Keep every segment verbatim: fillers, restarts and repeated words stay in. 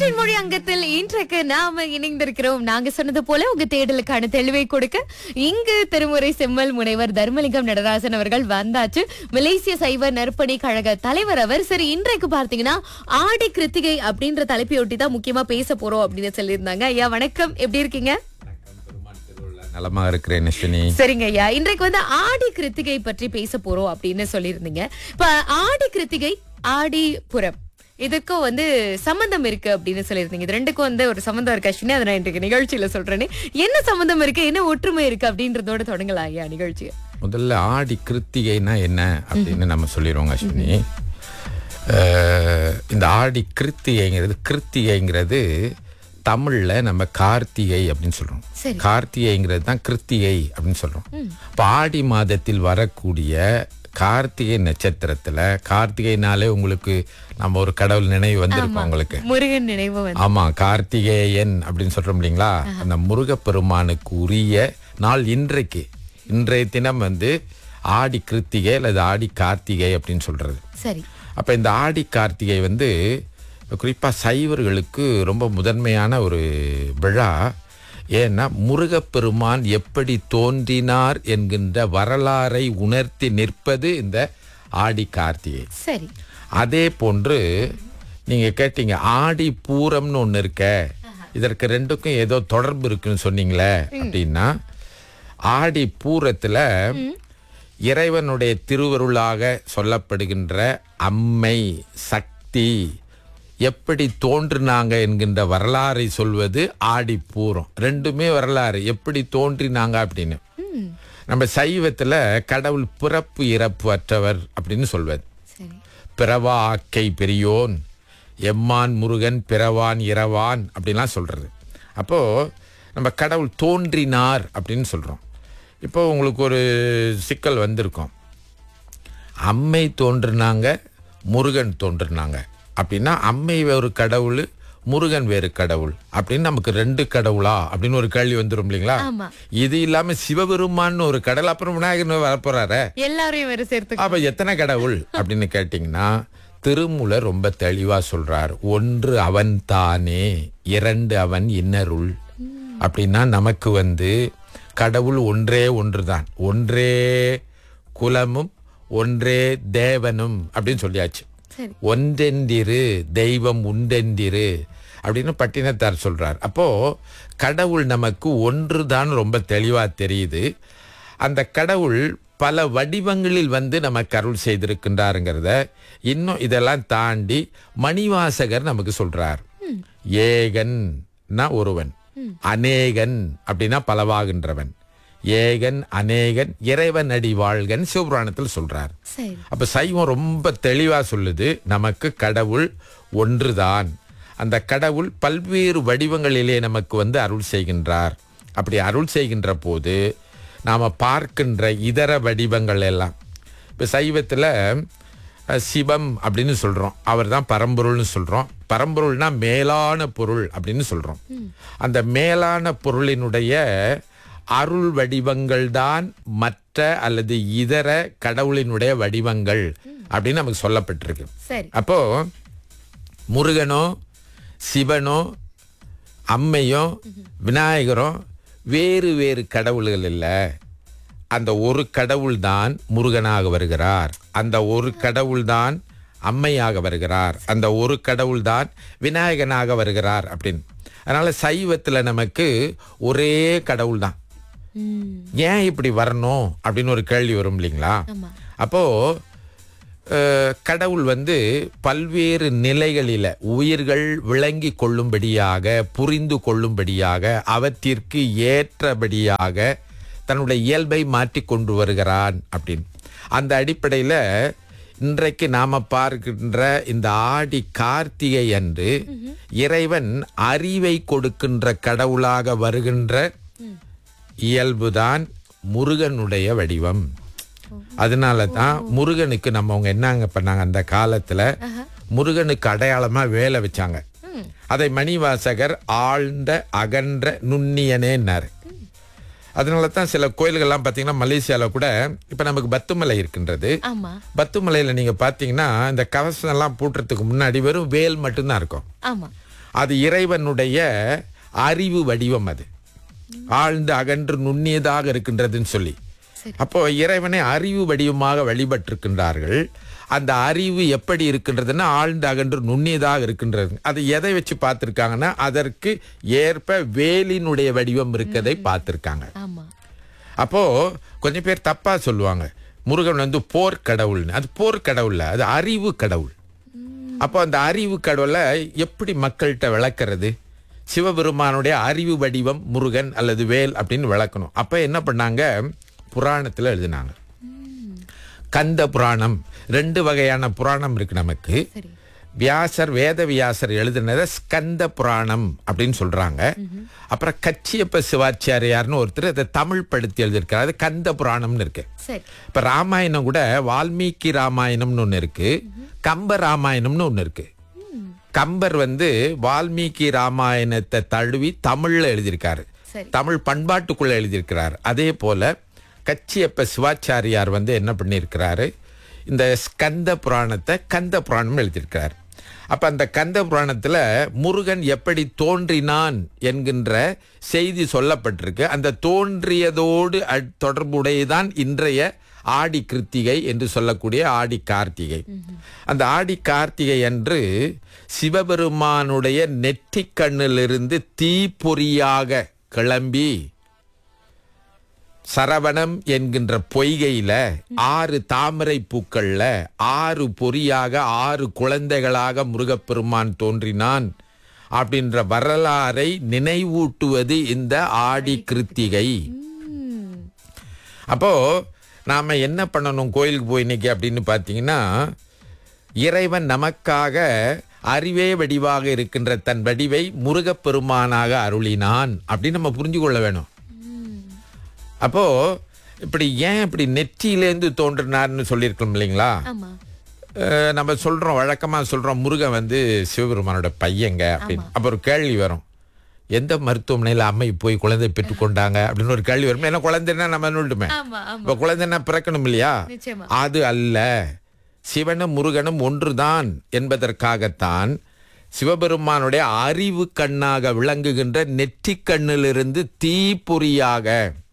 காற்றின் மொழி அங்கத்தில் இன்றைக்கு நாம இணைந்திருக்கிறோம். நாங்க சொன்னது போல உங்க தேடலுக்கான தெளிவை கொடுக்க இங்கு திருமுறை செம்மல் முனைவர் தர்மலிங்கம் நடராசன் அவர்கள் வந்தாச்சு. மலேசிய சைவ நற்பணி கழக தலைவர் அவர். சரி, இன்றைக்கு பார்த்தீங்கன்னா ஆடி கிருத்திகை அப்படின்ற தலைப்பையொட்டி தான் முக்கியமா பேச போறோம் அப்படின்னு சொல்லியிருந்தாங்க. ஐயா வணக்கம், எப்படி இருக்கீங்க? நலமா இருக்கிறேன் நிஷினி. சரிங்க ஐயா, இன்றைக்கு வந்து ஆடி கிருத்திகை பற்றி பேச போறோம் அப்படின்னு சொல்லியிருந்தீங்க. இப்ப ஆடி கிருத்திகை, ஆடி புறம் இதுக்கும் வந்து சம்பந்தம் இருக்கு அப்படின்னு சொல்லியிருந்தீங்க. இது ரெண்டுக்கும் வந்து ஒரு சம்பந்தம் இருக்கு அஸ்வினி, அதை நான் இன்றைக்கு நிகழ்ச்சியில சொல்றேனே. என்ன சம்பந்தம் இருக்கு, என்ன ஒற்றுமை இருக்கு அப்படின்றதோட தொடங்கலாம் ஐயா நிகழ்ச்சியை. முதல்ல ஆடி கிருத்திகைனா என்ன அப்படின்னு நம்ம சொல்லிடுவோங்க அஸ்வினி. இந்த ஆடி கிருத்திகைங்கிறது கிருத்திகைங்கிறது தமிழ்ல நம்ம கார்த்திகை அப்படின்னு சொல்றோம். கார்த்திகைங்கிறது தான் கிருத்திகை அப்படின்னு சொல்றோம். இப்போ ஆடி மாதத்தில் வரக்கூடிய கார்த்திகை நட்சத்திரத்துல, கார்த்திகைனாலே உங்களுக்கு நம்ம ஒரு கடவுள் நினைவு வந்திருக்கோம் உங்களுக்கு, முருகன் நினைவு. ஆமா, கார்த்திகேயன் அப்படின்னு சொல்றோம் இல்லைங்களா? அந்த முருகப்பெருமானுக்கு உரிய நாள் இன்றைக்கு. இன்றைய தினம் வந்து ஆடி கிருத்திகை அல்லது ஆடி கார்த்திகை அப்படின்னு சொல்றது. சரி. அப்ப இந்த ஆடி கார்த்திகை வந்து குறிப்பா சைவர்களுக்கு ரொம்ப முதன்மையான ஒரு விழா. ஏன்னா முருகப்பெருமான் எப்படி தோன்றினார் என்கின்ற வரலாறை உணர்த்தி நிற்பது இந்த ஆடி கார்த்திகை. சரி. அதே போன்று நீங்க கேட்டீங்க ஆடி பூரம்னு ஒண்ணு இருக்க, இதற்கு ரெண்டுக்கும் ஏதோ தொடர்பு இருக்குன்னு சொன்னீங்களே அப்படின்னா, ஆடி பூரத்துல இறைவனுடைய திருவருளாக சொல்லப்படுகின்ற அம்மை சக்தி எப்படி தோன்றினாங்க என்கின்ற வரலாறை சொல்வது ஆடி பூரம். ரெண்டுமே வரலாறு, எப்படி தோன்றினாங்க அப்படின்னு. நம்ம சைவத்துல கடவுள் பிறப்பு இறப்பு அற்றவர் அப்படின்னு சொல்வது. பிறவா ஆக்கை பெரியோன், எம்மான் முருகன் பிறவான் இரவான் அப்படின்லாம் சொல்றது. அப்போ நம்ம கடவுள் தோன்றினார் அப்படின்னு சொல்றோம். இப்போ உங்களுக்கு ஒரு சிக்கல் வந்திருக்கும், அம்மை தோன்றினாங்க முருகன் தோன்றினாங்க அப்படின்னா அம்மை வேறு கடவுள் முருகன் வேறு கடவுள் அப்படின்னு நமக்கு ரெண்டு கடவுளா அப்படின்னு ஒரு கேள்வி வந்துரும் இல்லைங்களா? இது இல்லாம சிவபெருமான்னு ஒரு கடவுள், அப்புறம் விநாயகர் வரப்போறாரு, எல்லாரையும் வேற சேர்த்து, அப்ப எத்தனை கடவுள் அப்படின்னு கேட்டீங்கன்னா திருமூலர் ரொம்ப தெளிவா சொல்றார், ஒன்று அவன் தானே இரண்டு அவன் இன்னருள். அப்படின்னா நமக்கு வந்து கடவுள் ஒன்றே ஒன்றுதான், ஒன்றே குலமும் ஒன்றே தேவனும் அப்படின்னு சொல்லியாச்சு. ஒன்றென்றிரு தெய்வம் உண்டென்றிரு அப்படின்னு பட்டினத்தார் சொல்றார். அப்போ கடவுள் நமக்கு ஒன்றுதான் ரொம்ப தெளிவா தெரியுது. அந்த கடவுள் பல வடிவங்களில் வந்து நமக்கு அருள் செய்திருக்கின்றாருங்கிறத இன்னும் இதெல்லாம் தாண்டி மணிவாசகர் நமக்கு சொல்றார். ஏகன்னா ஒருவன், அநேகன் அப்படின்னா பலவாகின்றவன், ஏகன் அநேகன் இறைவன் அடி வாழ்கன் சிவபுராணத்தில் சொல்றார். அப்ப சைவம் ரொம்ப தெளிவா சொல்லுது, நமக்கு கடவுள் ஒன்றுதான். அந்த கடவுள் பல்வேறு வடிவங்களிலே நமக்கு வந்து அருள் செய்கின்றார். அப்படி அருள் செய்கின்ற போது நாம பார்க்கின்ற இதர வடிவங்கள் எல்லாம், இப்ப சைவத்துல சிவம் அப்படின்னு சொல்றோம், அவர் தான் பரம்பொருள்னு சொல்றோம். பரம்பொருள்னா மேலான பொருள் அப்படின்னு சொல்றோம். அந்த மேலான பொருளினுடைய அருள் வடிவங்கள் தான் மற்ற அல்லது இதர கடவுளினுடைய வடிவங்கள் அப்படின்னு நமக்கு சொல்லப்பட்டிருக்கு. அப்போ முருகனோ சிவனோ அம்மையோ விநாயகரோ வேறு வேறு கடவுள்கள் இல்லை. அந்த ஒரு கடவுள் தான் முருகனாக வருகிறார், அந்த ஒரு கடவுள் தான் அம்மையாக வருகிறார், அந்த ஒரு கடவுள் தான் விநாயகனாக வருகிறார் அப்படின்னு. அதனால சைவத்துல நமக்கு ஒரே கடவுள் தான். ஏன் இப்படி வரணும் அப்படின்னு ஒரு கேள்வி வரும் இல்லைங்களா? அப்போ கடவுள் வந்து பல்வேறு நிலைகளில உயிர்கள் விளங்கி கொள்ளும்படியாக, புரிந்து கொள்ளும்படியாக, அவற்றிற்கு ஏற்றபடியாக தன்னுடைய இயல்பை மாற்றி கொண்டு வருகிறான் அப்படின்னு. அந்த அடிப்படையில இன்றைக்கு நாம பார்க்கின்ற இந்த ஆடி கார்த்திகை அன்று இறைவன் அறிவை கொடுக்கின்ற கடவுளாக வருகின்ற இயல்புதான் முருகனுடைய வடிவம். அதனால தான் முருகனுக்கு நம்ம அவங்க என்னங்க பண்ணாங்க, அந்த காலத்துல முருகனுக்கு அடையாளமா வேலை வச்சாங்க. அதை மணிவாசகர் ஆழ்ந்த அகன்ற நுண்ணியனேன்னாரு. அதனால தான் சில கோயில்கள்லாம் பார்த்தீங்கன்னா மலேசியாவில் கூட இப்போ நமக்கு பத்துமலை இருக்கின்றது. பத்துமலையில் நீங்கள் பார்த்தீங்கன்னா இந்த கவசம் எல்லாம் பூட்டுறதுக்கு முன்னாடி வெறும் வேல் மட்டும்தான் இருக்கும். அது இறைவனுடைய அறிவு வடிவம். அது ஆழ்ந்து அகன்று நுண்ணியதாக இருக்கின்றதுன்னு சொல்லி, அப்போ இறைவனை அறிவு வடிவமாக வழிபட்டிருக்கின்றார்கள். அந்த அறிவு எப்படி இருக்கின்றதுன்னா ஆழ்ந்து அகன்று நுண்ணியதாக இருக்கின்றது. அது எதை வச்சு பார்த்திருக்காங்கன்னா அதற்கு ஏற்ப வேலினுடைய வடிவம் இருக்கதை பார்த்திருக்காங்க. அப்போ கொஞ்சம் பேர் தப்பா சொல்லுவாங்க, முருகன் வந்து போர் கடவுள்னு. அது போர் கடவுள், அது அறிவு கடவுள். அப்போ அந்த அறிவு கடவுளை எப்படி மக்கள்கிட்ட விளக்குறது? சிவபெருமானுடைய அறிவு வடிவம் முருகன் அல்லது வேல் அப்படின்னு விளக்கணும். அப்ப என்ன பண்ணாங்க, புராணத்துல எழுதினாங்க. கந்த புராணம், ரெண்டு வகையான புராணம் இருக்கு நமக்கு. வியாசர் வேத வியாசர் எழுதினத ஸ்கந்த புராணம் அப்படின்னு சொல்றாங்க. அப்புறம் கச்சியப்ப சிவாச்சாரியார்னு ஒருத்தர் அதை தமிழ் படுத்தி எழுதியிருக்காரு, அது கந்த புராணம்னு இருக்கு. இப்ப ராமாயணம் கூட வால்மீகி ராமாயணம்னு ஒண்ணு இருக்கு, கம்ப ராமாயணம்னு ஒண்ணு இருக்கு. கம்பர் வந்து வால்மீகி ராமாயணத்தை தழுவி தமிழ்ல எழுதியிருக்காரு, தமிழ் பண்பாட்டுக்குள்ள எழுதியிருக்கிறார். அதே போல கச்சியப்ப சிவாச்சாரியார் வந்து என்ன பண்ணியிருக்கிறாரு, இந்த ஸ்கந்த புராணத்தை கந்த புராணம் எழுதியிருக்கிறார். அப்ப அந்த கந்த புராணத்துல முருகன் எப்படி தோன்றினான் என்கின்ற செய்தி சொல்லப்பட்டிருக்கு. அந்த தோன்றியதோடு தொடர்புடையதான் இன்றைய ஆடி கிருத்திகை என்று சொல்லக்கூடிய ஆடி கார்த்திகை. அந்த ஆடி கார்த்திகை அன்று சிவபெருமானுடைய நெற்றிக் கண்ணிலிருந்து தீப்பொறியாக கிளம்பி சரவணம் என்கின்ற பொய்கையில ஆறு தாமரை பூக்கள்ல ஆறு பொறியாக ஆறு குழந்தைகளாக முருகப்பெருமான் தோன்றினான் அப்படின்ற வரலாறை நினைவூட்டுவது இந்த ஆடி கிருத்திகை. அப்போ நாம என்ன பண்ணணும் கோயிலுக்கு போய் இன்னைக்கு அப்படின்னு பாத்தீங்கன்னா, இறைவன் நமக்காக அறிவே வடிவாக இருக்கின்ற தன் வடிவை முருகப்பெருமானாக அருளினான் அப்படின்னு நம்ம புரிஞ்சு கொள்ள வேணும். அப்போ இப்படி ஏன் இப்படி நெற்றியிலேருந்து தோன்றினார்னு சொல்லியிருக்கோம் இல்லைங்களா? நம்ம சொல்றோம், வழக்கமா சொல்றோம் முருகன் வந்து சிவபெருமானோட பையங்க அப்படின்னு. அப்ப ஒரு கேள்வி வரும், எந்த மருத்துவமனையில அம்மை போய் குழந்தை பெற்றுக்கொண்டாங்க அப்படின்னு ஒரு கேள்வி வரும். ஏன்னா குழந்தைன்னா நம்ம நோட்டுமே, இப்ப குழந்தைன்னா பிறக்கணும் இல்லையா? அது அல்ல, சிவனும் முருகனும் ஒன்றுதான் என்பதற்காகத்தான் சிவபெருமானுடைய அறிவு கண்ணாக விளங்குகின்ற நெற்றிக் கண்ணிலிருந்து தீப்பொறியாக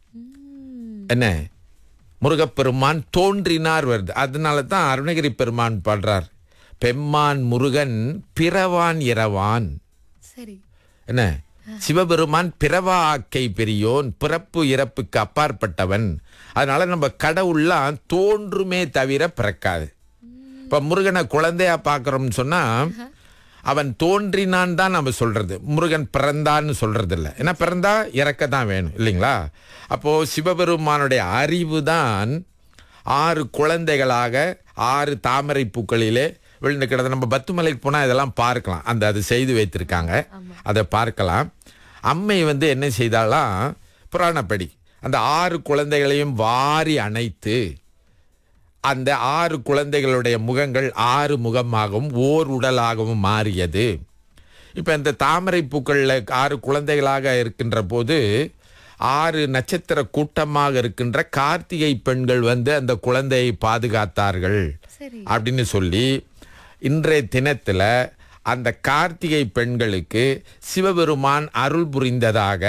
என்ன முருகப்பெருமான் தோன்றினார் வருது. அதனால தான் அருணகிரி பெருமான் பாடுறார், பெம்மான் முருகன் பிறவான் இரவான். என்ன, சிவபெருமான் பிறவா ஆக்கை பெரியோன், பிறப்பு இறப்புக்கு அப்பாற்பட்டவன். அதனால நம்ம கடவுள்லாம் தோன்றுமே தவிர பிறக்காது. இப்ப முருகனை குழந்தையா பாக்குறோம்னு சொன்னா அவன் தோன்றினான் தான் நம்ம சொல்றது, முருகன் பிறந்தான்னு சொல்றது இல்லை. ஏன்னா பிறந்தா இறக்க தான் வேணும் இல்லைங்களா? அப்போ சிவபெருமானுடைய அறிவு தான் ஆறு குழந்தைகளாக ஆறு தாமரை பூக்களிலே விழுந்து கிடந்த. நம்ம பத்துமலைக்கு போனா இதெல்லாம் பார்க்கலாம், அந்த அது செய்து வைத்திருக்காங்க, அதை பார்க்கலாம். அம்மை வந்து என்ன செய்தாலாம், புராணப்படி அந்த ஆறு குழந்தைகளையும் வாரி அணைத்து அந்த ஆறு குழந்தைகளுடைய முகங்கள் ஆறு முகமாகவும் ஓர் உடலாகவும் மாறியது. இப்ப இந்த தாமரை பூக்கள்ல ஆறு குழந்தைகளாக இருக்கின்ற போது ஆறு நட்சத்திர கூட்டமாக இருக்கின்ற கார்த்திகை பெண்கள் வந்து அந்த குழந்தையை பாதுகாத்தார்கள் அப்படின்னு சொல்லி இன்றைய தினத்துல அந்த கார்த்திகை பெண்களுக்கு சிவபெருமான் அருள் புரிந்ததாக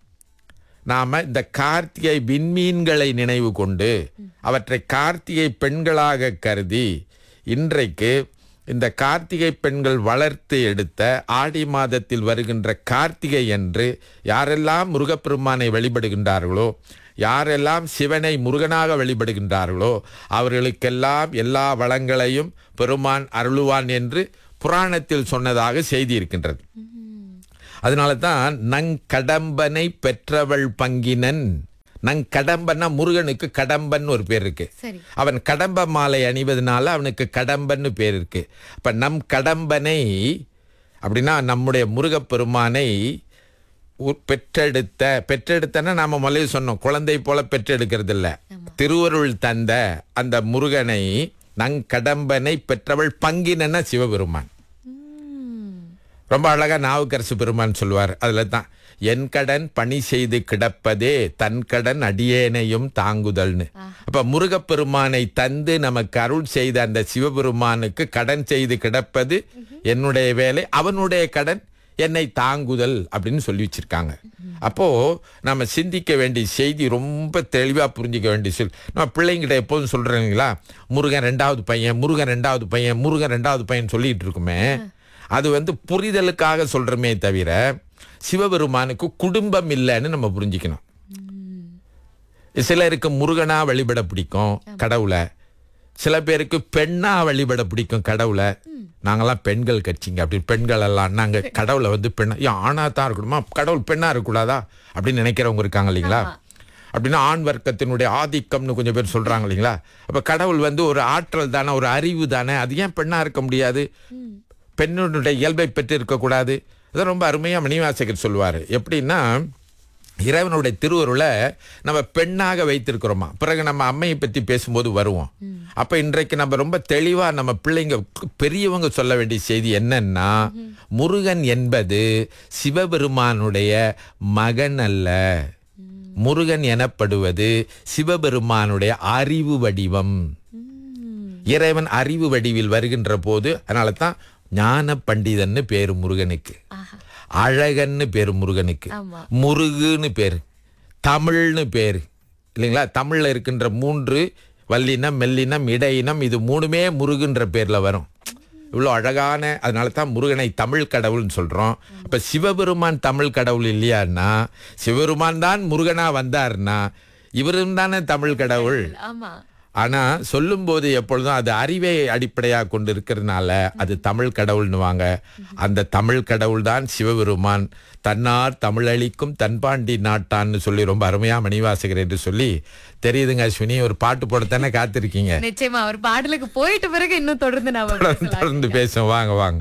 நாம இந்த கார்த்திகை விண்மீன்களை நினைவு கொண்டு அவற்றை கார்த்திகை பெண்களாக கருதி இன்றைக்கு இந்த கார்த்திகை பெண்கள் வளர்த்து எடுத்த ஆடி மாதத்தில் வருகின்ற கார்த்திகை என்று யாரெல்லாம் முருகப்பெருமானை வழிபடுகின்றார்களோ, யாரெல்லாம் சிவனை முருகனாக வழிபடுகின்றார்களோ அவர்களுக்கெல்லாம் எல்லா வளங்களையும் பெருமான் அருளுவான் என்று புராணத்தில் சொன்னதாக செய்தி இருக்கின்றது. அதனால தான் நங்கடம்பனை பெற்றவள் பங்கினன். நங்கடம்பன்னா முருகனுக்கு கடம்பன் ஒரு பேர் இருக்கு. அவன் கடம்ப மாலை அணிவதனால அவனுக்கு கடம்பன்னு பேர் இருக்கு. அப்ப நம் கடம்பனை அப்படின்னா நம்முடைய முருகப்பெருமானை பெற்றெடுத்த, பெற்றெடுத்தனா நாம முதல்ல சொன்னோம் குழந்தை போல பெற்றெடுக்கிறது இல்ல, திருவருள் தந்த அந்த முருகனை நங்கடம்பனை பெற்றவள் பங்கினன்னா சிவபெருமான். ரொம்ப அழகா நாவுக்கரசு பெருமான் சொல்லுவார், அதுல தான் என் கடன் பணி செய்து கிடப்பதே தன் கடன் அடியேனையும் தாங்குதல்னு. அப்ப முருகப்பெருமானை தந்து நமக்கு அருள் செய்த அந்த சிவபெருமானுக்கு கடன் செய்து கிடப்பது என்னுடைய வேலை, அவனுடைய கடன் என்னை தாங்குதல் அப்படின்னு சொல்லி வச்சிருக்காங்க. அப்போ நம்ம சிந்திக்க வேண்டிய செய்தி ரொம்ப தெளிவா புரிஞ்சிக்க வேண்டிய சொல். நம்ம பிள்ளைங்கிட்ட எப்போதும் சொல்றீங்களா, முருகன் ரெண்டாவது பையன், முருகன் ரெண்டாவது பையன், முருகன் ரெண்டாவது பையன் சொல்லிட்டு இருக்குமே, அது வந்து புரிதலுக்காக சொல்றமே தவிர சிவபெருமானுக்கு குடும்பம் இல்லைன்னு நம்ம புரிஞ்சுக்கணும். சிலருக்கு முருகனா வழிபட பிடிக்கும் கடவுளை, சில பேருக்கு பெண்ணா வழிபட பிடிக்கும் கடவுளை. நாங்கெல்லாம் பெண்கள் கட்சிங்க, அப்படி பெண்கள் எல்லாம் நாங்க கடவுளை வந்து பெண்ணா, ஏன் ஆணா தான் இருக்கணுமா, கடவுள் பெண்ணா இருக்கக்கூடாதா அப்படின்னு நினைக்கிறவங்க இருக்காங்க இல்லைங்களா. அப்படின்னா ஆண் வர்க்கத்தினுடைய ஆதிக்கம்னு கொஞ்சம் பேர் சொல்றாங்க இல்லைங்களா. அப்ப கடவுள் வந்து ஒரு ஆற்றல் தானே, ஒரு அறிவு தானே, அது ஏன் பெண்ணா இருக்க முடியாது, பெண்ணுடைய இயல்பை பெற்று இருக்கக்கூடாது. அதான் ரொம்ப அருமையா மணிவாசகர் சொல்லுவாரு. எப்படின்னா இறைவனுடைய திருவருளை நம்ம பெண்ணாக வைத்திருக்கிறோமா, பிறகு நம்ம அம்மையை பற்றி பேசும்போது வருவோம். அப்ப இன்றைக்கு நம்ம ரொம்ப தெளிவா நம்ம பிள்ளைங்க பெரியவங்க சொல்ல வேண்டிய செய்தி என்னன்னா, முருகன் என்பது சிவபெருமானுடைய மகன் அல்ல, முருகன் எனப்படுவது சிவபெருமானுடைய அறிவு வடிவம். இறைவன் அறிவு வடிவில் வருகின்ற போது, அதனால தான் ஞான பண்டிதன்னு பேரு முருகனுக்கு, அழகன்னு பேரு முருகனுக்கு, முருகுன்னு பேரு, தமிழ்னு பேரு இல்லைங்களா. தமிழ்ல இருக்கின்ற மூன்று வல்லினம், மெல்லினம், இடையினம், இது மூணுமே முருகுன்ற பேர்ல வரும். இவ்வளோ அழகான, அதனால தான் முருகனை தமிழ் கடவுள்னு சொல்றோம். அப்ப சிவபெருமான் தமிழ் கடவுள் இல்லையான்னா, சிவபெருமான் தான் முருகனா வந்தார்னா இவரும் தானே தமிழ் கடவுள். ஆனா சொல்லும் போது எப்பொழுதும் அது அறிவை அடிப்படையாக கொண்டு இருக்கிறதுனால அது தமிழ் கடவுள்னுவாங்க. அந்த தமிழ் கடவுள் தான் சிவபெருமான். தன்னார் தமிழளிக்கும் தன்பாண்டி நாட்டான்னு சொல்லி ரொம்ப அருமையா மணிவாசகர் என்று சொல்லி தெரியுதுங்க. அஸ்வினி, ஒரு பாட்டு போடத்தானே காத்திருக்கீங்க. நிச்சயமா ஒரு பாடலுக்கு போயிட்டு பிறகு இன்னும் தொடர்ந்து நாம தொடர்ந்து பேசுவோம். வாங்க வாங்க.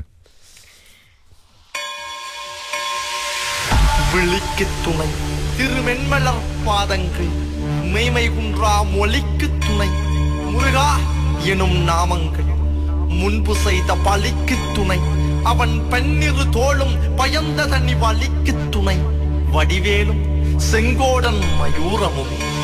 விழிக்கு துணை திருமென்மலர் பாதங்கள், மெய்மை குன்றா மொழிக்கு துணை முருகா எனும் நாமங்கள், முன்பு செய்த பழிக்கு துணை அவன் பன்னிரு தோளும் பயந்த தனி வலிக்கு துணை, வடிவேலும் செங்கோடன் மயூரமும்